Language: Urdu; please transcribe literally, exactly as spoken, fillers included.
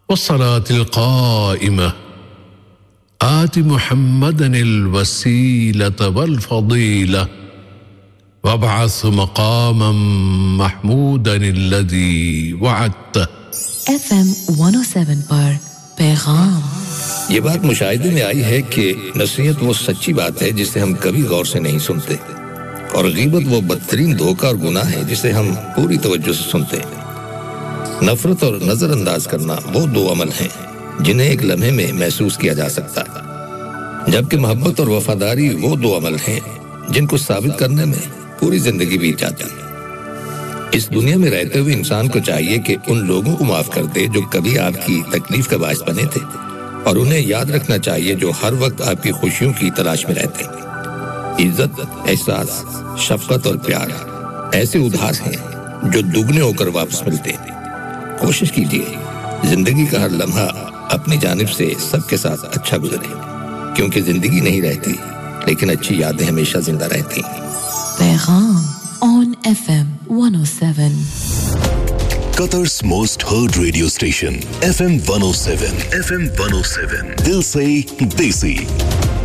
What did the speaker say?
والصلاة القائمة آت محمدا الوسيلة والفضيلة وابعث مقاما محمودا الذي وعدته. ایف ایم ون او سیون پر پیغام. یہ بات مشاہدے میں آئی ہے کہ نصیحت وہ سچی بات ہے جسے ہم کبھی غور سے نہیں سنتے، اور غیبت وہ بدترین دھوکہ اور گناہ ہے جسے ہم پوری توجہ سے سنتے ہیں. نفرت اور نظر انداز کرنا وہ دو عمل ہیں جنہیں ایک لمحے میں محسوس کیا جا سکتا ہے، جبکہ محبت اور وفاداری وہ دو عمل ہیں جن کو ثابت کرنے میں پوری زندگی بیت جاتی ہے. اس دنیا میں رہتے ہوئے انسان کو چاہیے کہ ان لوگوں کو معاف کر دے جو کبھی آپ کی تکلیف کا باعث بنے تھے، اور انہیں یاد رکھنا چاہیے جو ہر وقت آپ کی خوشیوں کی تلاش میں رہتے ہیں. عزت، احساس، شفقت اور پیار ایسے ادھار ہیں جو دگنے ہو کر واپس ملتے ہیں. کوشش کیجیے زندگی کا ہر لمحہ اپنی جانب سے سب کے ساتھ اچھا گزرے، کیونکہ زندگی نہیں رہتی لیکن اچھی یادیں ہمیشہ زندہ رہتی ہیں. پیغام on F M one O seven. Qatar's most heard radio station, F M one O seven. F M one O seven. دل سے دیسی.